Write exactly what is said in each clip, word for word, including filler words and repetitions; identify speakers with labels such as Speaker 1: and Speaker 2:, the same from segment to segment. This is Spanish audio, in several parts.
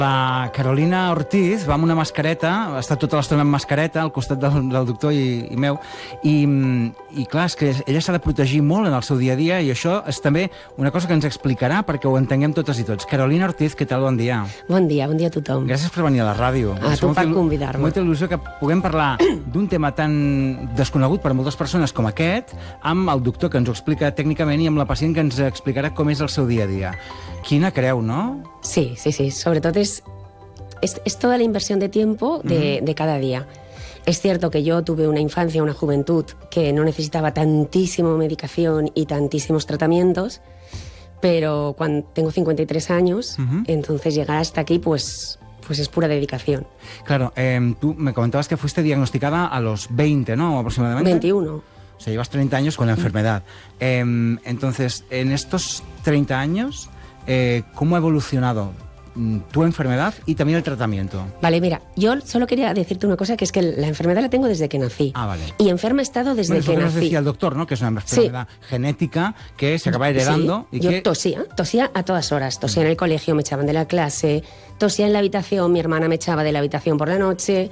Speaker 1: La Carolina Ortiz va amb una mascareta, ha estat tota l'estona amb mascareta al costat del, del doctor i, i meu, i, i clar, és que ella s'ha de protegir molt en el seu dia a dia, i això és també una cosa que ens explicarà perquè ho entenguem totes i tots. Carolina Ortiz, què tal? Bon dia.
Speaker 2: Bon dia, bon dia a tothom.
Speaker 1: Gràcies per venir a la ràdio.
Speaker 2: A tu per convidar-me.
Speaker 1: Molta il·lusió que puguem parlar d'un tema tan desconegut per a moltes persones com aquest, amb el doctor que ens ho explica tècnicament i amb la pacient que ens explicarà com és el seu dia a dia. Quina creu, ¿no?
Speaker 2: Sí, sí, sí. Sobre todo es, es, es toda la inversión de tiempo de, uh-huh. de cada día. Es cierto que yo tuve una infancia, una juventud que no necesitaba tantísima medicación y tantísimos tratamientos, pero cuando tengo cincuenta y tres años, uh-huh. entonces llegar hasta aquí, pues, pues es pura dedicación.
Speaker 1: Claro, eh, tú me comentabas que fuiste diagnosticada a los veinte, ¿no? Aproximadamente.
Speaker 2: veintiuno.
Speaker 1: O sea, llevas treinta años con la enfermedad. Eh, entonces, en estos treinta años... Eh, ¿cómo ha evolucionado tu enfermedad y también el tratamiento?
Speaker 2: Vale, mira, yo solo quería decirte una cosa, que es que la enfermedad la tengo desde que nací.
Speaker 1: Ah, vale.
Speaker 2: Y enferma he estado desde
Speaker 1: bueno,
Speaker 2: que
Speaker 1: eso
Speaker 2: nací.
Speaker 1: Nos decía el doctor, ¿no? Que es una enfermedad sí. genética que se acaba heredando.
Speaker 2: Sí.
Speaker 1: Y
Speaker 2: yo
Speaker 1: que...
Speaker 2: tosía, tosía a todas horas. Tosía mm. en el colegio, me echaban de la clase, tosía en la habitación, mi hermana me echaba de la habitación por la noche...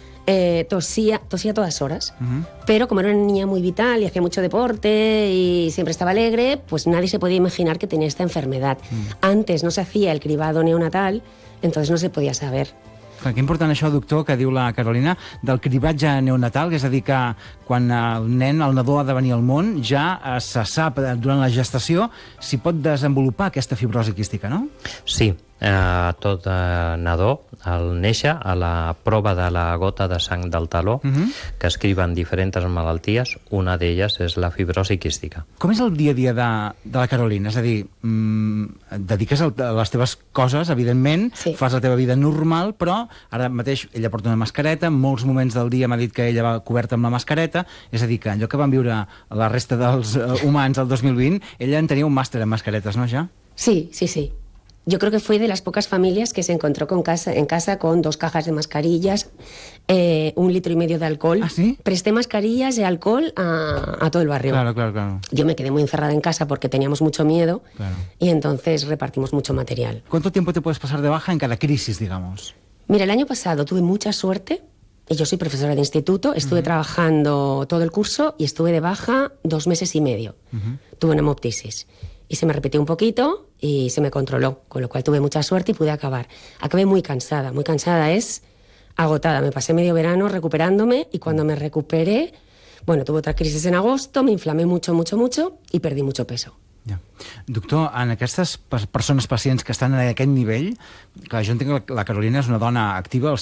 Speaker 2: Eh, tosía, tosía a todas horas, uh-huh. pero como era una niña muy vital y hacía mucho deporte y siempre estaba alegre, pues nadie se podía imaginar que tenía esta enfermedad. Uh-huh. Antes no se hacía el cribado neonatal, entonces no se podía saber.
Speaker 1: Que important això, doctor, que diu la Carolina, del cribatge neonatal, que és a dir que quan el nen, el nadó ha de venir al món, ja se sap durant la gestació si pot desenvolupar aquesta fibrosi quística, no?
Speaker 3: Sí. Eh, tot eh, nadó, al néixer, a la prova de la gota de sang del taló, uh-huh. que escriuen diferents malalties, una d'elles és la fibrosi quística.
Speaker 1: Com és el dia a dia de, de la Carolina? És a dir, mmm, et dediques a les teves coses, evidentment, sí. fas la teva vida normal, però ara mateix ella porta una mascareta, en molts moments del dia m'ha dit que ella va coberta amb la mascareta, és a dir, que allò que van viure la resta dels uh, humans el dos mil vint, ella en tenia un màster en mascaretes, no, ja?
Speaker 2: Sí, sí, sí. Yo creo que fui de las pocas familias que se encontró con casa, en casa con dos cajas de mascarillas, eh, un litro y medio de alcohol.
Speaker 1: ¿Ah, sí?
Speaker 2: Presté mascarillas y alcohol a, a todo el barrio.
Speaker 1: Claro, claro, claro.
Speaker 2: Yo me quedé muy encerrada en casa porque teníamos mucho miedo claro. y entonces repartimos mucho material.
Speaker 1: ¿Cuánto tiempo te puedes pasar de baja en cada crisis, digamos?
Speaker 2: Mira, el año pasado tuve mucha suerte. Y yo soy profesora de instituto, estuve uh-huh. trabajando todo el curso y estuve de baja dos meses y medio. Uh-huh. Tuve una hemoptisis. Y se me repitió un poquito y se me controló, con lo cual tuve mucha suerte y pude acabar. Acabé muy cansada, muy cansada, es agotada. Me pasé medio verano recuperándome y cuando me recuperé, bueno, tuve otra crisis en agosto, me inflamé mucho, mucho, mucho y perdí mucho peso.
Speaker 1: Ja. Doctor, en aquestes persones pacients que estan en aquest nivell, que jo entenc que la Carolina és una dona activa al